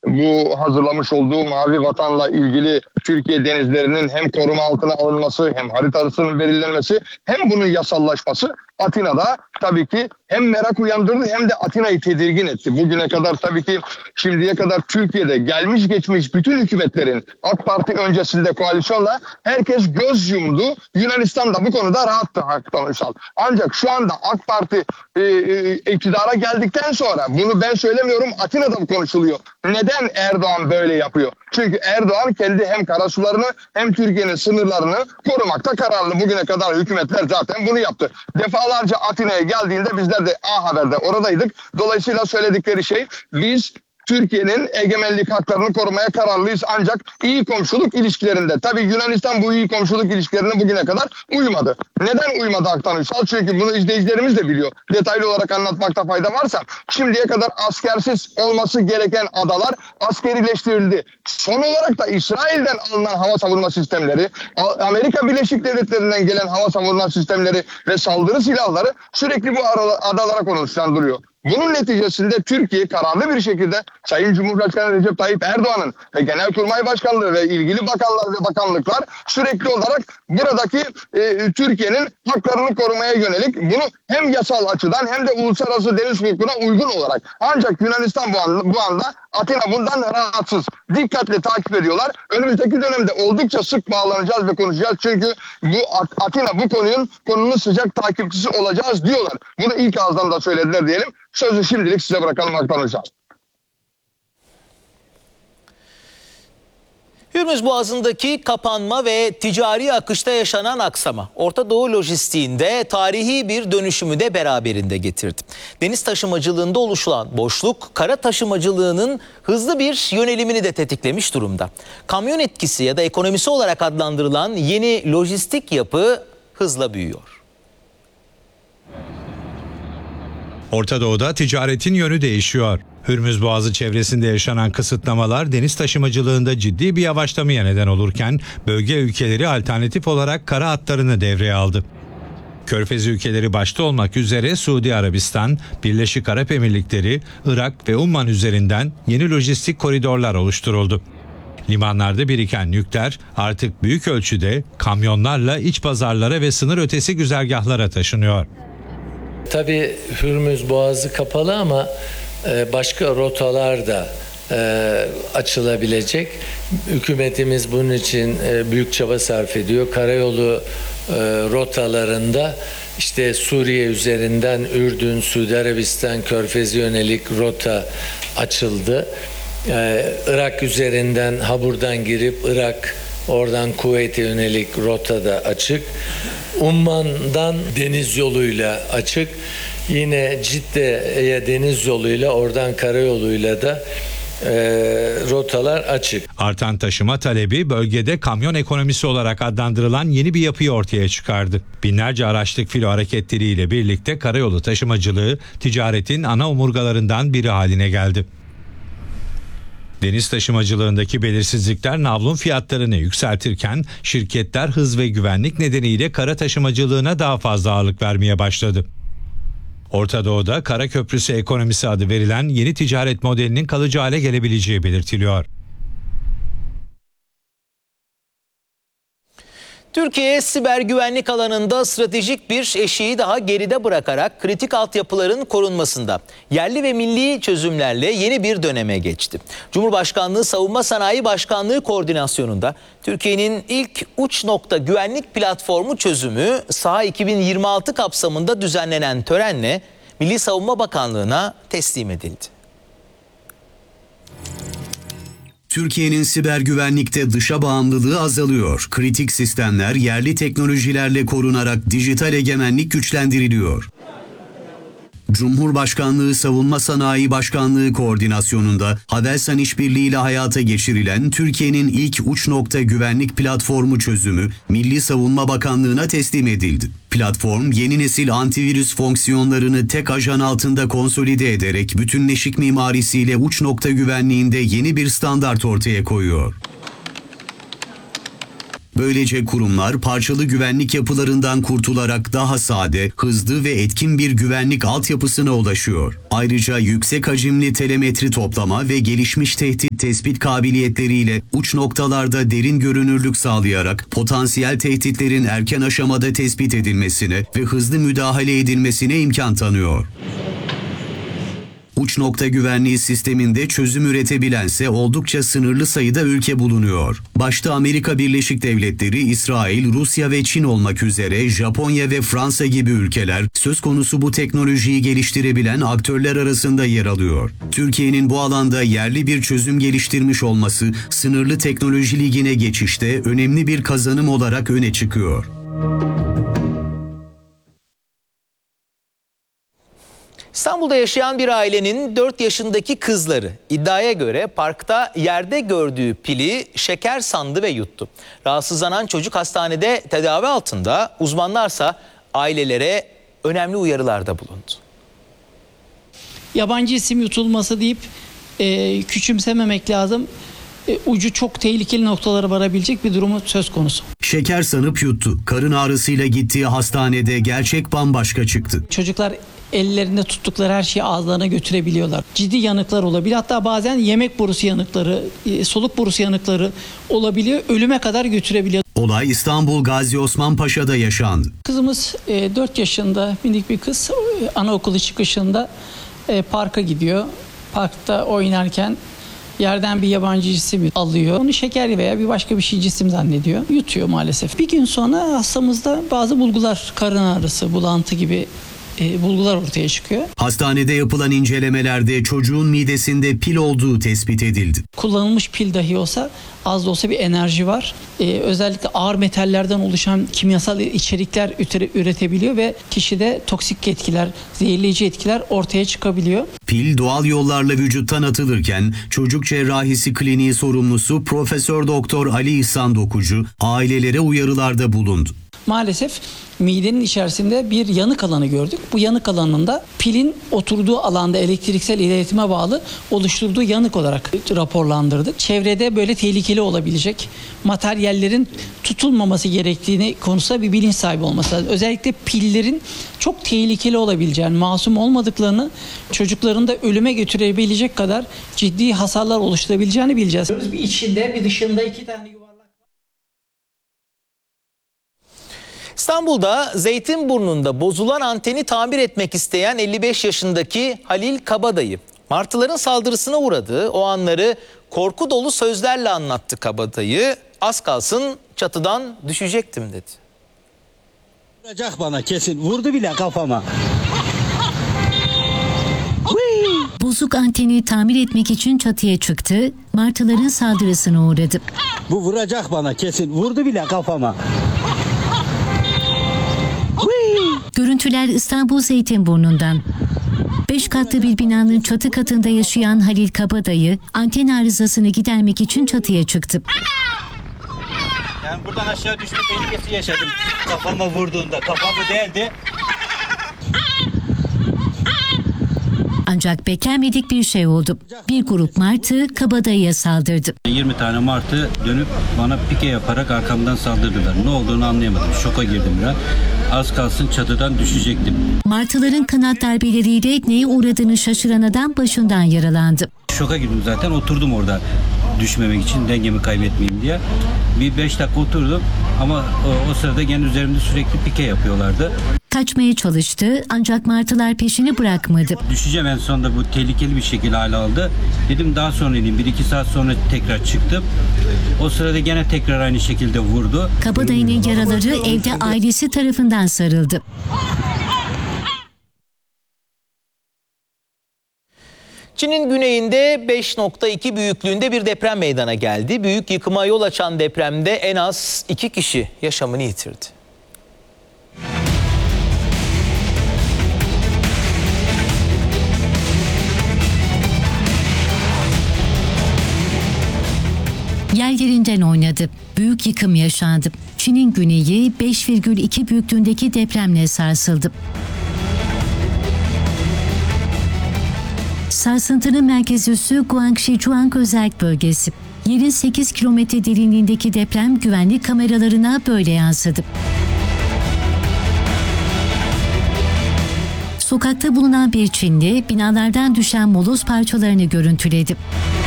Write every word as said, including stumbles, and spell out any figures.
bu hazırlamış olduğu Mavi Vatan'la ilgili Türkiye denizlerinin hem koruma altına alınması hem haritasının belirlenmesi hem bunun yasallaşması Atina'da tabii ki hem merak uyandırdı hem de Atina'yı tedirgin etti. Bugüne kadar tabii ki şimdiye kadar Türkiye'de gelmiş geçmiş bütün hükümetlerin AK Parti öncesinde koalisyonla herkes göz yumdu. Yunanistan da bu konuda rahattı Hakan Uysal. Ancak şu anda AK Parti e, e, iktidara geldikten sonra bunu ben söylemiyorum, Atina'da konuşuluyor. Neden Erdoğan böyle yapıyor? Çünkü Erdoğan kendi hem karasularını hem Türkiye'nin sınırlarını korumakta kararlı. Bugüne kadar hükümetler zaten bunu yaptı. Defalarca Atina'ya geldiğinde bizler de A Haber'de oradaydık. Dolayısıyla söyledikleri şey, biz Türkiye'nin egemenlik haklarını korumaya kararlıyız ancak iyi komşuluk ilişkilerinde. Tabii Yunanistan bu iyi komşuluk ilişkilerine bugüne kadar uymadı. Neden uymadı Hakan Uysal? Çünkü bunu izleyicilerimiz de biliyor. Detaylı olarak anlatmakta fayda varsa, şimdiye kadar askersiz olması gereken adalar askerileştirildi. Son olarak da İsrail'den alınan hava savunma sistemleri, Amerika Birleşik Devletleri'nden gelen hava savunma sistemleri ve saldırı silahları sürekli bu adalara konuşlandırıyor. Bunun neticesinde Türkiye kararlı bir şekilde Sayın Cumhurbaşkanı Recep Tayyip Erdoğan'ın ve Genelkurmay Başkanlığı ve ilgili bakanlar ve bakanlıklar sürekli olarak buradaki e, Türkiye'nin haklarını korumaya yönelik bunu hem yasal açıdan hem de uluslararası deniz hukukuna uygun olarak. Ancak Yunanistan bu anda, bu anda Atina bundan rahatsız. Dikkatle takip ediyorlar. Önümüzdeki dönemde oldukça sık bağlanacağız ve konuşacağız. Çünkü bu Atina bu konunun konunun sıcak takipçisi olacağız diyorlar. Bunu ilk ağızdan da söylediler diyelim. Sözü şimdilik size bırakalım Hakan Uysal. Hürmüz Boğazı'ndaki kapanma ve ticari akışta yaşanan aksama Orta Doğu lojistiğinde tarihi bir dönüşümü de beraberinde getirdi. Deniz taşımacılığında oluşan boşluk kara taşımacılığının hızlı bir yönelimini de tetiklemiş durumda. Kamyon etkisi ya da ekonomisi olarak adlandırılan yeni lojistik yapı hızla büyüyor. Orta Doğu'da ticaretin yönü değişiyor. Hürmüz Boğazı çevresinde yaşanan kısıtlamalar deniz taşımacılığında ciddi bir yavaşlamaya neden olurken bölge ülkeleri alternatif olarak kara hatlarını devreye aldı. Körfez ülkeleri başta olmak üzere Suudi Arabistan, Birleşik Arap Emirlikleri, Irak ve Umman üzerinden yeni lojistik koridorlar oluşturuldu. Limanlarda biriken yükler artık büyük ölçüde kamyonlarla iç pazarlara ve sınır ötesi güzergahlara taşınıyor. Tabii Hürmüz Boğazı kapalı ama başka rotalar da açılabilecek. Hükümetimiz bunun için büyük çaba sarf ediyor. Karayolu rotalarında işte Suriye üzerinden Ürdün, Suudi Arabistan, Körfez'e yönelik rota açıldı. Irak üzerinden Habur'dan girip Irak, oradan Kuveyt'e yönelik rota da açık. Umman'dan deniz yoluyla açık. Yine Cidde'ye deniz yoluyla, oradan karayoluyla da e, rotalar açık. Artan taşıma talebi bölgede kamyon ekonomisi olarak adlandırılan yeni bir yapıyı ortaya çıkardı. Binlerce araçlık filo hareketleriyle birlikte karayolu taşımacılığı ticaretin ana omurgalarından biri haline geldi. Deniz taşımacılığındaki belirsizlikler navlun fiyatlarını yükseltirken şirketler hız ve güvenlik nedeniyle kara taşımacılığına daha fazla ağırlık vermeye başladı. Orta Doğu'da kara köprüsü ekonomisi adı verilen yeni ticaret modelinin kalıcı hale gelebileceği belirtiliyor. Türkiye siber güvenlik alanında stratejik bir eşiği daha geride bırakarak kritik altyapıların korunmasında yerli ve milli çözümlerle yeni bir döneme geçti. Cumhurbaşkanlığı Savunma Sanayi Başkanlığı koordinasyonunda Türkiye'nin ilk uç nokta güvenlik platformu çözümü SAHA iki bin yirmi altı kapsamında düzenlenen törenle Milli Savunma Bakanlığı'na teslim edildi. Türkiye'nin siber güvenlikte dışa bağımlılığı azalıyor. Kritik sistemler yerli teknolojilerle korunarak dijital egemenlik güçlendiriliyor. Cumhurbaşkanlığı Savunma Sanayi Başkanlığı koordinasyonunda Havelsan İşbirliği ile hayata geçirilen Türkiye'nin ilk uç nokta güvenlik platformu çözümü Milli Savunma Bakanlığı'na teslim edildi. Platform yeni nesil antivirüs fonksiyonlarını tek ajan altında konsolide ederek bütünleşik mimarisiyle uç nokta güvenliğinde yeni bir standart ortaya koyuyor. Böylece kurumlar parçalı güvenlik yapılarından kurtularak daha sade, hızlı ve etkin bir güvenlik altyapısına ulaşıyor. Ayrıca yüksek hacimli telemetri toplama ve gelişmiş tehdit tespit kabiliyetleriyle uç noktalarda derin görünürlük sağlayarak potansiyel tehditlerin erken aşamada tespit edilmesine ve hızlı müdahale edilmesine imkan tanıyor. Uç nokta güvenliği sisteminde çözüm üretebilense oldukça sınırlı sayıda ülke bulunuyor. Başta Amerika Birleşik Devletleri, İsrail, Rusya ve Çin olmak üzere Japonya ve Fransa gibi ülkeler söz konusu bu teknolojiyi geliştirebilen aktörler arasında yer alıyor. Türkiye'nin bu alanda yerli bir çözüm geliştirmiş olması sınırlı teknoloji ligine geçişte önemli bir kazanım olarak öne çıkıyor. İstanbul'da yaşayan bir ailenin dört yaşındaki kızları iddiaya göre parkta yerde gördüğü pili şeker sandı ve yuttu. Rahatsızlanan çocuk hastanede tedavi altında, uzmanlarsa ailelere önemli uyarılarda bulundu. Yabancı isim yutulması deyip e, küçümsememek lazım. E, ucu çok tehlikeli noktalara varabilecek bir durumu söz konusu. Şeker sanıp yuttu. Karın ağrısıyla gittiği hastanede gerçek bambaşka çıktı. Çocuklar ellerinde tuttukları her şeyi ağızlarına götürebiliyorlar. Ciddi yanıklar olabilir. Hatta bazen yemek borusu yanıkları, e, soluk borusu yanıkları olabiliyor. Ölüme kadar götürebiliyor. Olay İstanbul Gazi Osman Paşa'da yaşandı. Kızımız e, dört yaşında minik bir kız, e, anaokulu çıkışında e, parka gidiyor. Parkta oynarken yerden bir yabancı cisim alıyor. Onu şeker veya bir başka bir şey cisim zannediyor. Yutuyor maalesef. Bir gün sonra hastamızda bazı bulgular, karın ağrısı, bulantı gibi e, bulgular ortaya çıkıyor. Hastanede yapılan incelemelerde çocuğun midesinde pil olduğu tespit edildi. Kullanılmış pil dahi olsa az da olsa bir enerji var. Ee, özellikle ağır metallerden oluşan kimyasal içerikler üretebiliyor ve kişide toksik etkiler, zehirleyici etkiler ortaya çıkabiliyor. Pil doğal yollarla vücuttan atılırken çocuk cerrahisi kliniği sorumlusu Profesör Doktor Ali İhsan Dokucu ailelere uyarılarda bulundu. Maalesef midenin içerisinde bir yanık alanı gördük. Bu yanık alanında pilin oturduğu alanda elektriksel iletime bağlı oluşturduğu yanık olarak raporlandırdık. Çevrede böyle tehlikeli olabilecek materyallerin tutulmaması gerektiğini konusunda bir bilinç sahibi olması lazım. Özellikle pillerin çok tehlikeli olabileceğini, masum olmadıklarını, çocukların da ölüme götürebilecek kadar ciddi hasarlar oluşturabileceğini bileceğiz. Bir içinde bir dışında iki tane yuvarlak. İstanbul'da Zeytinburnu'nda bozulan anteni tamir etmek isteyen elli beş yaşındaki Halil Kabadayı, martıların saldırısına uğradığı o anları korku dolu sözlerle anlattı Kabadayı. Az kalsın çatıdan düşecektim dedi. Vuracak bana kesin, vurdu bile kafama. Bozuk anteni tamir etmek için çatıya çıktı, martıların saldırısına uğradı. Bu vuracak bana kesin, vurdu bile kafama. Görüntüler İstanbul Zeytinburnu'ndan. Beş katlı bir binanın çatı katında yaşayan Halil Kabadayı anten arızasını gidermek için çatıya çıktı. Yani buradan aşağı düşme tehlikesi yaşadım. Kafama vurduğunda kafamı deldi. Ancak beklenmedik bir şey oldu. Bir grup martı Kabadayı'ya saldırdı. yirmi tane martı dönüp bana pike yaparak arkamdan saldırdılar. Ne olduğunu anlayamadım. Şoka girdim biraz. Az kalsın çatıdan düşecektim. Martıların kanat darbeleriyle neye uğradığını şaşıran adam başından yaralandı. Şoka girdim zaten, oturdum orada düşmemek için, dengemi kaybetmeyeyim diye. Bir beş dakika oturdum ama o, o sırada gene üzerimde sürekli pike yapıyorlardı. Kaçmaya çalıştı ancak martılar peşini bırakmadı. Düşeceğim en sonunda, bu tehlikeli bir şekilde hale aldı. Dedim daha sonra ineyim. Bir iki saat sonra tekrar çıktım. O sırada gene tekrar aynı şekilde vurdu. Kabadayı'nın yaraları evde ailesi tarafından sarıldı. Çin'in güneyinde beş nokta iki büyüklüğünde bir deprem meydana geldi. Büyük yıkıma yol açan depremde en az iki kişi yaşamını yitirdi. Yer yerinden oynadı. Büyük yıkım yaşandı. Çin'in güneyi beş virgül iki büyüklüğündeki depremle sarsıldı. Sarsıntının merkez üssü Guangxi-Zhuang özel bölgesi. Yerin sekiz kilometre derinliğindeki deprem güvenlik kameralarına böyle yansıdı. Sokakta bulunan bir Çinli binalardan düşen moloz parçalarını görüntüledi.